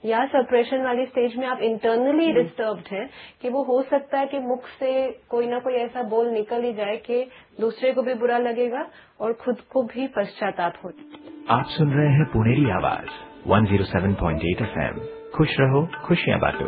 या सप्रेशन वाली स्टेज में आप इंटरनली डिस्टर्ब्ड हैं कि वो हो सकता है कि मुख से कोई ना कोई ऐसा बोल निकल ही जाए कि दूसरे को भी बुरा लगेगा और खुद को भी पश्चाताप हो। आप सुन रहे हैं पुनेरी आवाज 107.8 FM। खुश रहो, खुशियां बांटो।